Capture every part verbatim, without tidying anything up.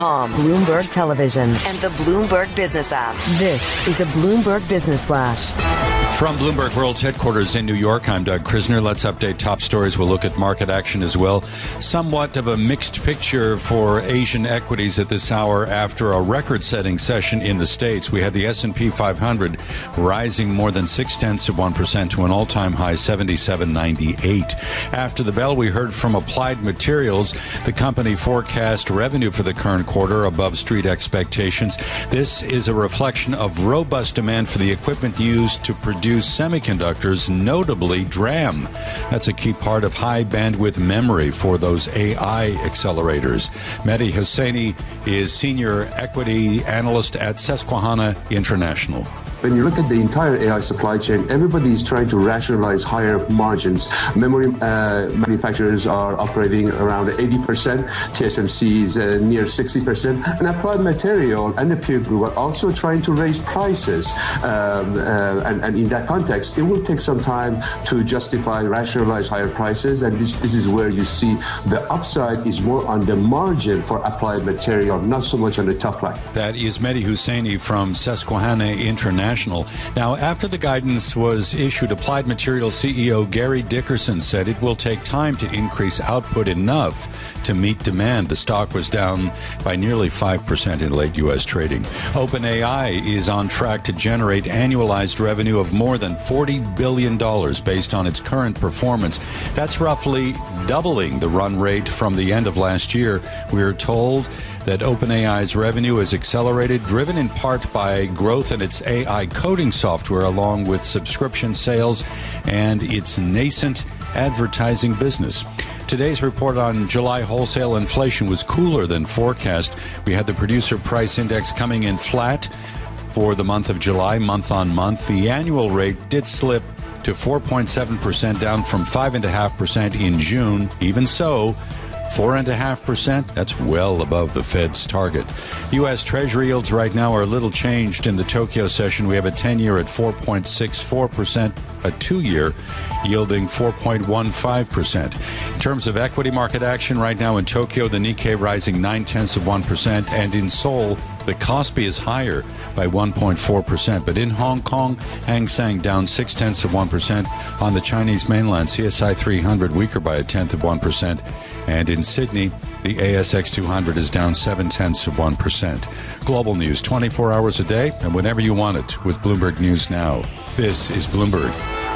Bloomberg Television, and the Bloomberg Business app. This is a Bloomberg Business Flash. From Bloomberg World's headquarters in New York, I'm Doug Krisner. Let's update top stories. We'll look at market action as well. Somewhat of a mixed picture for Asian equities at this hour after a record-setting session in the States. We had the S and P five hundred rising more than six-tenths of one percent to an all-time high seventy-seven ninety-eight. After the bell, we heard from Applied Materials. The company forecast revenue for the current quarter above street expectations. This is a reflection of robust demand for the equipment used to produce semiconductors, notably DRAM. That's a key part of high bandwidth memory for those A I accelerators. Mehdi Hosseini is senior equity analyst at Susquehanna International. When you look at the entire A I supply chain, everybody is trying to rationalize higher margins. Memory uh, manufacturers are operating around eighty percent, T S M C is uh, near sixty percent, and Applied Material and the peer group are also trying to raise prices. Um, uh, and, and in that context, it will take some time to justify, rationalize higher prices, and this, this is where you see the upside is more on the margin for Applied Material, not so much on the top line. That is Mehdi Hosseini from Susquehanna International. Now, after the guidance was issued, Applied Materials C E O Gary Dickerson said it will take time to increase output enough to meet demand. The stock was down by nearly five percent in late U S trading. OpenAI is on track to generate annualized revenue of more than forty billion dollars based on its current performance. That's roughly doubling the run rate from the end of last year. We are told that OpenAI's revenue is accelerated, driven in part by growth in its A I coding software, along with subscription sales and its nascent advertising business. Today's report on July wholesale inflation was cooler than forecast. We had the producer price index coming in flat for the month of July, month on month. The annual rate did slip to four point seven percent, down from five point five percent in June. Even so, four point five percent, that's well above the Fed's target. U S. Treasury yields right now are a little changed in the Tokyo session. We have a ten-year at four point six four percent, a two-year yielding four point one five percent. In terms of equity market action right now in Tokyo, the Nikkei rising nine-tenths of one percent, and in Seoul, the Kospi is higher by one point four percent. But in Hong Kong, Hang Seng down six-tenths of one percent. On the Chinese mainland, C S I three hundred weaker by a tenth of one percent. And in Sydney, the A S X two hundred is down seven-tenths of one percent. Global news twenty-four hours a day and whenever you want it with Bloomberg News Now. This is Bloomberg.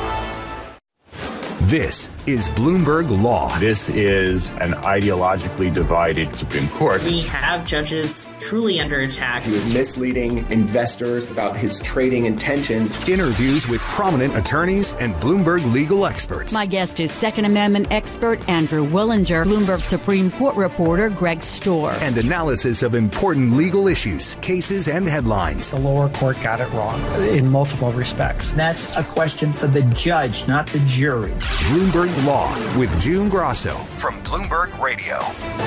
This is Bloomberg Law. This is an ideologically divided Supreme Court. We have judges truly under attack. He was misleading investors about his trading intentions. Interviews with prominent attorneys and Bloomberg legal experts. My guest is Second Amendment expert Andrew Willinger, Bloomberg Supreme Court reporter Greg Stohr. And analysis of important legal issues, cases, and headlines. The lower court got it wrong in multiple respects. That's a question for the judge, not the jury. Bloomberg Law with June Grosso from Bloomberg Radio.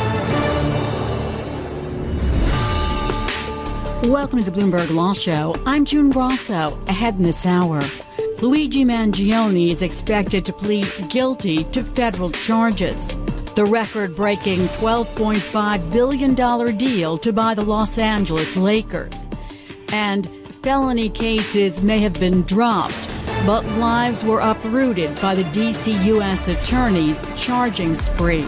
Welcome to the Bloomberg Law Show. I'm June Grosso. Ahead in this hour, Luigi Mangione is expected to plead guilty to federal charges. The record-breaking twelve point five billion dollars deal to buy the Los Angeles Lakers. And felony cases may have been dropped, but lives were uprooted by the D C U S attorney's charging spree.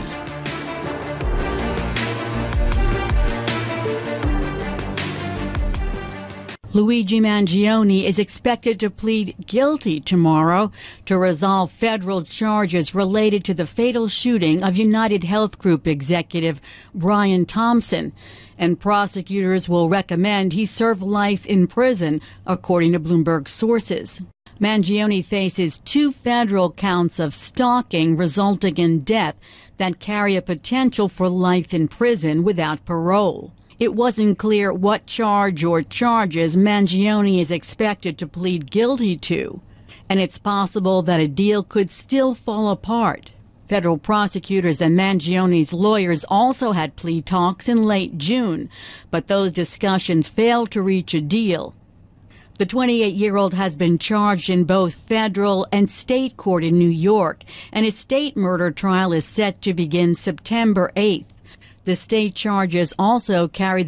Luigi Mangione is expected to plead guilty tomorrow to resolve federal charges related to the fatal shooting of United Health Group executive Brian Thompson, and prosecutors will recommend he serve life in prison, according to Bloomberg sources. Mangione faces two federal counts of stalking resulting in death that carry a potential for life in prison without parole. It wasn't clear what charge or charges Mangione is expected to plead guilty to, and it's possible that a deal could still fall apart. Federal prosecutors and Mangione's lawyers also had plea talks in late June, but those discussions failed to reach a deal. The twenty-eight-year-old has been charged in both federal and state court in New York, and his state murder trial is set to begin September eighth. The state charges also carry